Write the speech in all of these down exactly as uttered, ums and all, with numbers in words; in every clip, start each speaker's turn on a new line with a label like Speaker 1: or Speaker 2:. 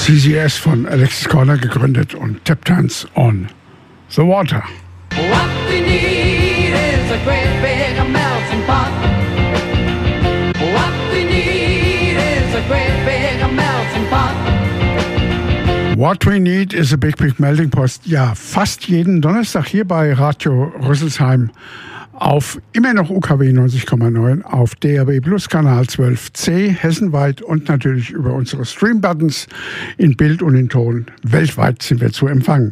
Speaker 1: C C S von Alexis Corner gegründet und Tap Dance on the Water.
Speaker 2: What we need is a great big melting pot. What we need is a great big melting pot.
Speaker 1: What we need is a big, big melting pot. Ja, fast jeden Donnerstag hier bei Radio Rüsselsheim auf immer noch U K W neunzig Komma neun, auf D A B Plus Kanal zwölf C, hessenweit und natürlich über unsere Stream-Buttons in Bild und in Ton. Weltweit sind wir zu empfangen.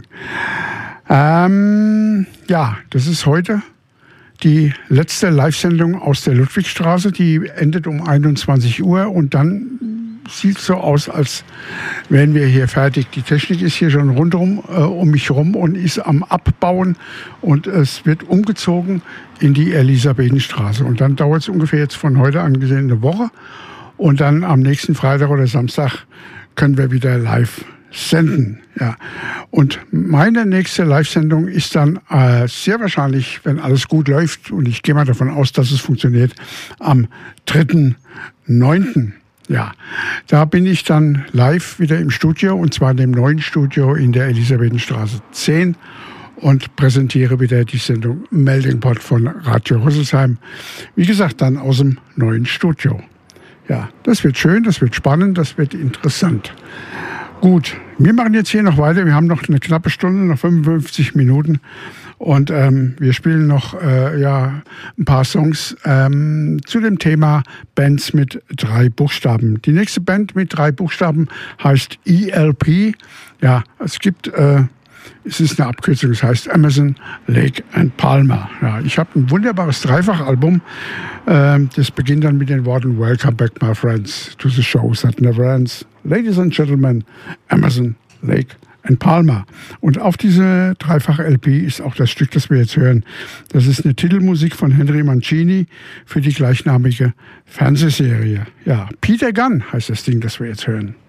Speaker 1: Ähm, ja, das ist heute die letzte Live-Sendung aus der Ludwigstraße. Die endet um einundzwanzig Uhr und dann sieht so aus, als wären wir hier fertig. Die Technik ist hier schon rundherum äh, um mich rum und ist am Abbauen und es wird umgezogen in die Elisabethenstraße. Und dann dauert es ungefähr jetzt von heute an gesehen eine Woche und dann am nächsten Freitag oder Samstag können wir wieder live senden. Ja. Und meine nächste Live-Sendung ist dann äh, sehr wahrscheinlich, wenn alles gut läuft, und ich gehe mal davon aus, dass es funktioniert, am dritten neunten Ja, da bin ich dann live wieder im Studio, und zwar in dem neuen Studio in der Elisabethenstraße zehn, und präsentiere wieder die Sendung Melting Pot von Radio Rüsselsheim. Wie gesagt, dann aus dem neuen Studio. Ja, das wird schön, das wird spannend, das wird interessant. Gut, wir machen jetzt hier noch weiter. Wir haben noch eine knappe Stunde, noch fünfundfünfzig Minuten. Und ähm, wir spielen noch äh, ja, ein paar Songs ähm, zu dem Thema Bands mit drei Buchstaben. Die nächste Band mit drei Buchstaben heißt E L P. Ja, es gibt, äh, es ist eine Abkürzung, es heißt Emerson, Lake and Palmer. Ja, ich habe ein wunderbares Dreifachalbum. Äh, das beginnt dann mit den Worten Welcome back, my friends, to the show that never ends. Ladies and Gentlemen, Emerson, Lake and Palmer. Und auf diese Dreifach-L P ist auch das Stück, das wir jetzt hören. Das ist eine Titelmusik von Henry Mancini für die gleichnamige Fernsehserie. Ja, Peter Gunn heißt das Ding, das wir jetzt hören.